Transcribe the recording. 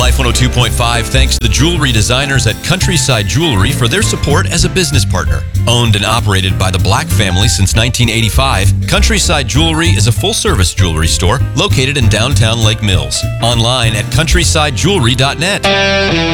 Life 102.5 thanks to the jewelry designers at Countryside Jewelry for their support as a business partner. Owned and operated by the Black family since 1985, Countryside Jewelry is a full-service jewelry store located in downtown Lake Mills. Online at countrysidejewelry.net.